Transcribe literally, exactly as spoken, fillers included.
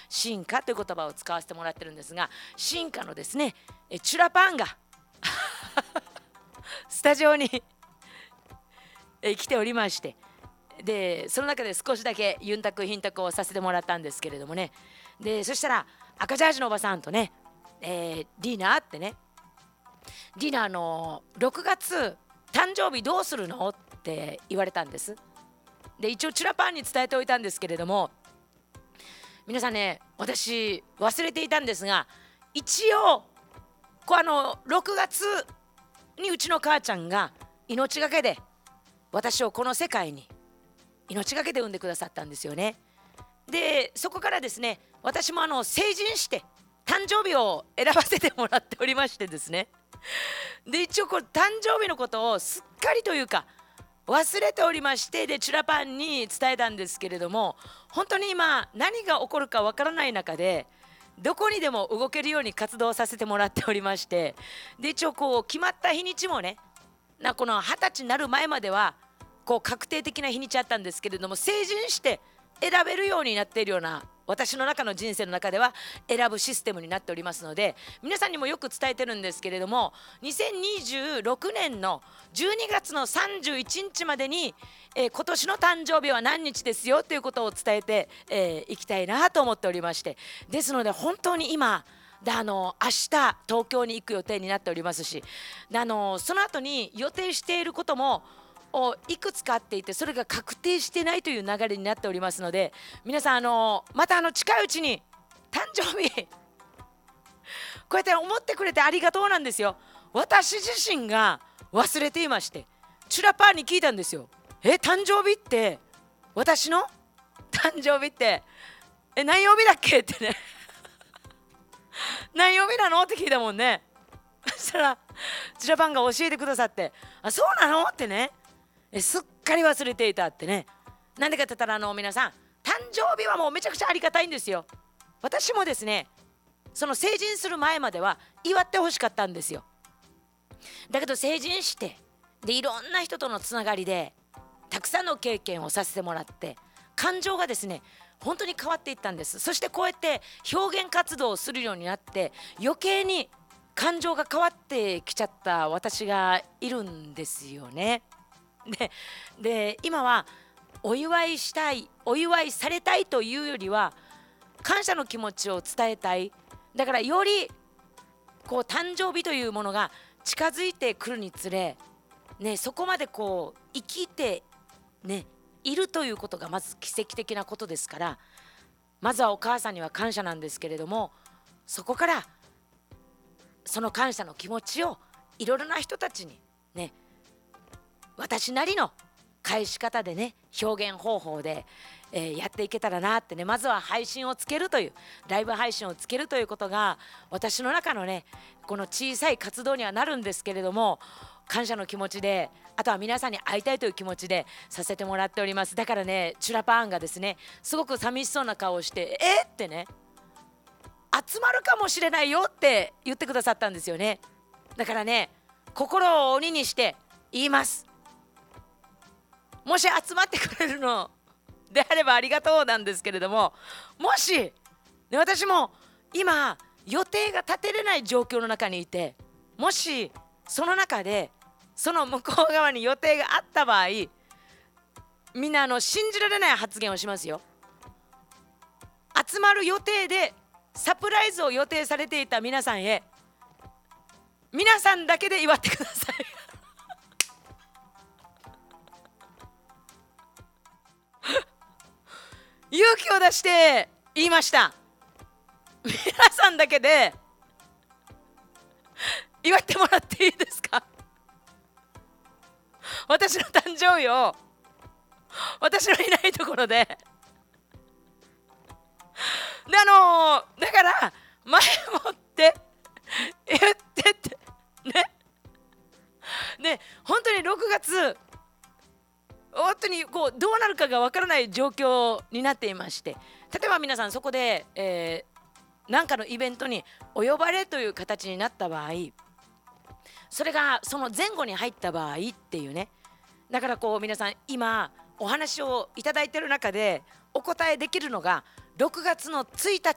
進化という言葉を使わせてもらってるんですが、進化のですねえチュラパンがスタジオにえ来ておりまして、でその中で少しだけユンタクヒンタクをさせてもらったんですけれどもね、でそしたら赤ジャージのおばさんとね、えー、ディナーってね、ディナーのろくがつ誕生日どうするのって言われたんです。で一応チュラパンに伝えておいたんですけれども、皆さんね、私忘れていたんですが、一応こうあのろくがつにうちの母ちゃんが命がけで私をこの世界に命がけで産んでくださったんですよね。でそこからですね、私もあの成人して誕生日を選ばせてもらっておりましてですね、で一応これ誕生日のことをすっかりというか忘れておりまして、でチュラパンに伝えたんですけれども、本当に今何が起こるかわからない中でどこにでも動けるように活動させてもらっておりまして、で一応こう決まった日にちもね、なこのはたちになる前まではこう確定的な日にちあったんですけれども、成人して選べるようになっているような私の中の人生の中では選ぶシステムになっておりますので、皆さんにもよく伝えてるんですけれども、にせんにじゅうろくねんのじゅうにがつのさんじゅういちにちまでに、えー、今年の誕生日は何日ですよということを伝えてい、えー、きたいなと思っておりまして、ですので本当に今であの明日東京に行く予定になっておりますし、であのその後に予定していることもをいくつかあっていて、それが確定してないという流れになっておりますので、皆さんあのまたあの近いうちに誕生日こうやって思ってくれてありがとうなんですよ。私自身が忘れていまして、チュラパーに聞いたんですよ。え誕生日って私の誕生日ってえ何曜日だっけってね何曜日なのって聞いたもんね。そしたらチュラパンが教えてくださって、あそうなのってね、えすっかり忘れていたってね。なんでかって言ったらあの皆さん誕生日はもうめちゃくちゃありがたいんですよ。私もですね、その成人する前までは祝ってほしかったんですよ。だけど成人してでいろんな人とのつながりでたくさんの経験をさせてもらって、感情がですね本当に変わっていったんです。そしてこうやって表現活動をするようになって余計に感情が変わってきちゃった私がいるんですよね。で, で今はお祝いしたい、お祝いされたいというよりは感謝の気持ちを伝えたい。だからよりこう誕生日というものが近づいてくるにつれ、ね、そこまでこう生きて、ね、いるということがまず奇跡的なことですから、まずはお母さんには感謝なんですけれども、そこからその感謝の気持ちをいろいろな人たちにね、私なりの返し方でね、表現方法で、えー、やっていけたらなってね。まずは配信をつけるという、ライブ配信をつけるということが私の中のねこの小さい活動にはなるんですけれども、感謝の気持ちで、あとは皆さんに会いたいという気持ちでさせてもらっております。だからね、チュラパーンがですねすごく寂しそうな顔をしてえー、ってね、集まるかもしれないよって言ってくださったんですよね。だからね、心を鬼にして言います。もし集まってくれるのであればありがとうなんですけれども、もし、ね、私も今予定が立てれない状況の中にいて、もしその中でその向こう側に予定があった場合、みんなあの信じられない発言をしますよ。集まる予定でサプライズを予定されていた皆さんへ、皆さんだけで祝ってください勇気を出して言いました。皆さんだけで祝ってもらっていいですか。私の誕生日を私のいないところでで、あのー、だから前もって言ってってね。で本当にろくがつ本当にこうどうなるかがわからない状況になっていまして、例えば皆さんそこで、えー、何かのイベントにお呼ばれという形になった場合、それがその前後に入った場合っていうね。だからこう皆さん今お話をいただいている中でお答えできるのがろくがつのついた